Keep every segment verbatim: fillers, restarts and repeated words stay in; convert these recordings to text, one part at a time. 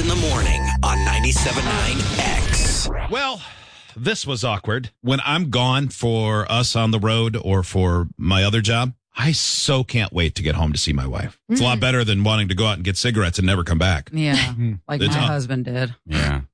in the morning on ninety-seven point nine X. Well, this was awkward. When I'm gone for us on the road or for my other job, I so can't wait to get home to see my wife. It's a lot better than wanting to go out and get cigarettes and never come back. Yeah, like It's my all- husband did. Yeah.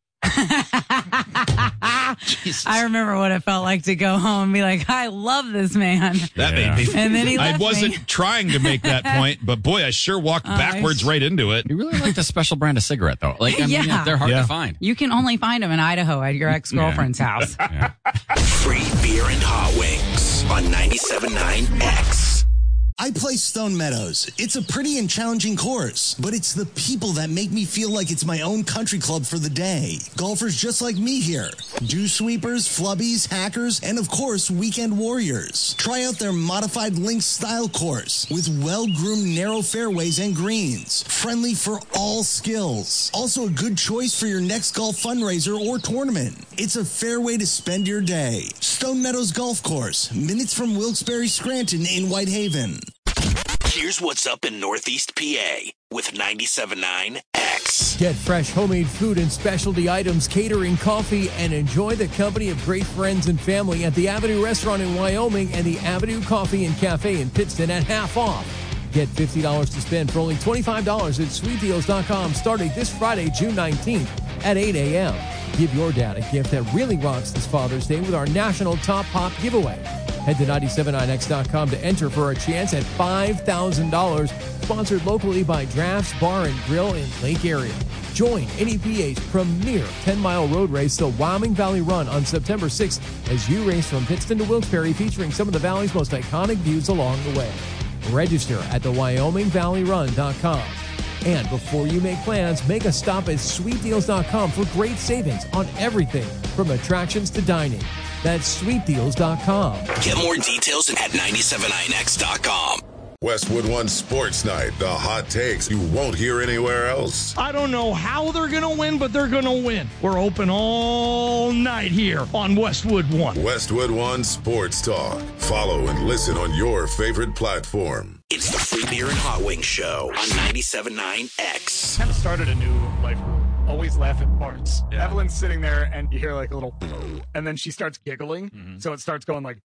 I remember what it felt like to go home and be like, I love this man. That Yeah. made me. And then he I left wasn't me. trying to make that point, but boy, I sure walked backwards right into it. You really like the special brand of cigarette, though. Like, I mean, Yeah. they're hard Yeah. to find. You can only find him in Idaho at your ex-girlfriend's house. Yeah. Free beer and hot wings on ninety-seven point nine X. I play Stone Meadows. It's a pretty and challenging course, but it's the people that make me feel like it's my own country club for the day. Golfers just like me here. Dew sweepers, flubbies, hackers, and of course, weekend warriors. Try out their modified links style course with well-groomed narrow fairways and greens. Friendly for all skills. Also a good choice for your next golf fundraiser or tournament. It's a fair way to spend your day. Stone Meadows Golf Course, minutes from Wilkes-Barre Scranton in Whitehaven. Here's what's up in Northeast P A with ninety-seven point nine X. Get fresh homemade food and specialty items, catering, coffee, and enjoy the company of great friends and family at the Avenue Restaurant in Wyoming and the Avenue Coffee and Cafe in Pittston at half off. Get fifty dollars to spend for only twenty-five dollars at sweet deals dot com starting this Friday, June nineteenth at eight a.m. Give your dad a gift that really rocks this Father's Day with our National Top Pop giveaway. Head to ninety-seven point nine X dot com to enter for a chance at five thousand dollars, sponsored locally by Drafts Bar and Grill in Lake Area. Join N E P A's premier ten-mile road race, the Wyoming Valley Run, on September sixth as you race from Pittston to Wilkes-Barre, featuring some of the Valley's most iconic views along the way. Register at the wyoming valley run dot com. And before you make plans, make a stop at sweet deals dot com for great savings on everything from attractions to dining. That's sweet deals dot com. Get more details at ninety-seven point nine X dot com. Westwood One Sports Night, the hot takes you won't hear anywhere else. I don't know how they're going to win, but they're going to win. We're open all night here on Westwood One. Westwood One Sports Talk. Follow and listen on your favorite platform. It's the Free Beer and Hot Wings Show on ninety-seven point nine X. Kind of started a new life rule. Always laugh at farts. Yeah. Evelyn's sitting there and you hear like a little, and then she starts giggling. Mm-hmm. So it starts going like,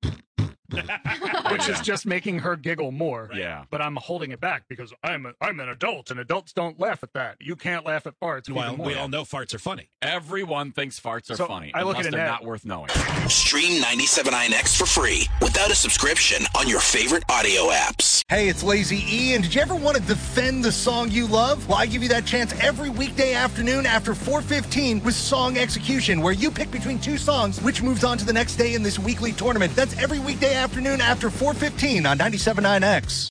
which is just making her giggle more. Right. Yeah. But I'm holding it back because I'm a, I'm an adult and adults don't laugh at that. You can't laugh at farts. Well, we all know farts are funny. Everyone thinks farts are So, funny. I look unless at it they're now. not worth knowing. Stream ninety-seven point nine X for free without a subscription on your favorite audio apps. Hey, it's Lazy E, and did you ever want to defend the song you love? Well, I give you that chance every weekday afternoon after four fifteen with Song Execution, where you pick between two songs, which moves on to the next day in this weekly tournament. That's every weekday afternoon after four fifteen on ninety-seven point nine X.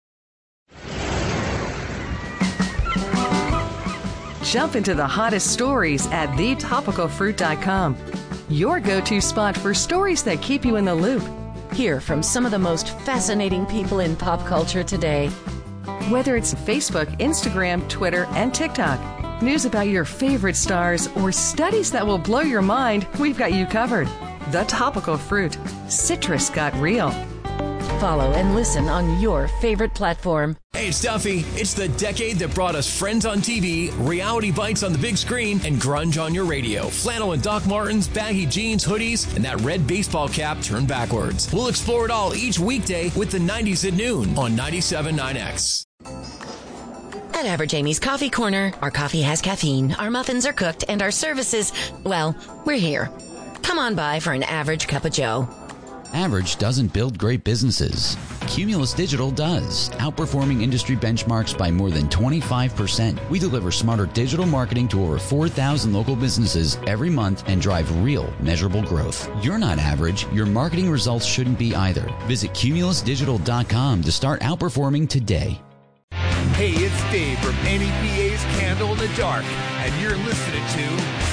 Jump into the hottest stories at the topical fruit dot com. Your go-to spot for stories that keep you in the loop. Hear from some of the most fascinating people in pop culture today. Whether it's Facebook, Instagram, Twitter, and TikTok, news about your favorite stars, or studies that will blow your mind, we've got you covered. The Topical Fruit. Citrus got real. Follow and listen on your favorite platform. Hey, it's Duffy. It's the decade that brought us Friends on T V, Reality Bites on the big screen, and grunge on your radio. Flannel and Doc Martens, baggy jeans, hoodies, and that red baseball cap turned backwards. We'll explore it all each weekday with the nineties at noon on ninety-seven point nine X. At Average Amy's Coffee Corner, our coffee has caffeine, our muffins are cooked, and our services, well, we're here. Come on by for an average cup of joe. Average doesn't build great businesses. Cumulus Digital does, outperforming industry benchmarks by more than twenty-five percent. We deliver smarter digital marketing to over four thousand local businesses every month and drive real, measurable growth. You're not average. Your marketing results shouldn't be either. Visit cumulus digital dot com to start outperforming today. Hey, it's Dave from N E P A's Candle in the Dark, and you're listening to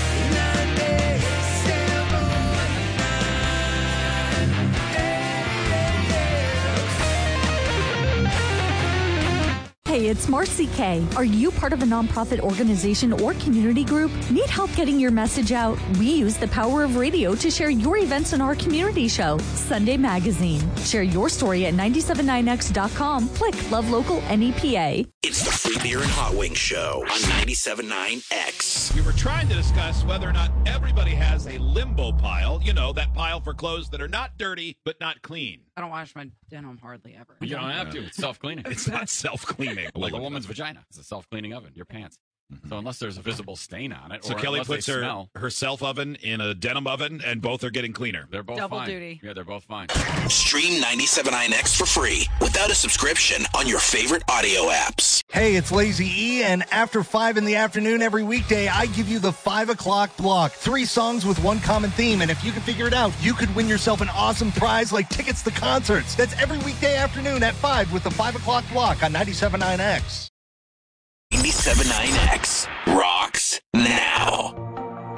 Hey, it's Marcy K. Are you part of a nonprofit organization or community group? Need help getting your message out? We use the power of radio to share your events in our community show, Sunday Magazine. Share your story at nine seven nine x dot com. Click Love Local N E P A. It's the Free Beer and Hot Wings Show on ninety-seven point nine X. We were trying to discuss whether or not everybody has a limbo pile. You know, that pile for clothes that are not dirty, but not clean. I don't wash my denim hardly ever. You don't have to. It's self-cleaning. It's not self-cleaning. Like a woman's vagina. It's a self-cleaning oven. Your pants. So unless there's a visible stain on it, So or Kelly unless puts they her, smell, her self oven in a denim oven, and both are getting cleaner. they're both Double fine. duty. Yeah, they're both fine. Stream ninety-seven point nine X for free without a subscription on your favorite audio apps. Hey, it's Lazy E, and after five in the afternoon every weekday, I give you the five o'clock block. Three songs with one common theme, and if you can figure it out, you could win yourself an awesome prize like tickets to concerts. That's every weekday afternoon at five with the five o'clock block on ninety-seven point nine X. ninety-seven point nine X rocks now.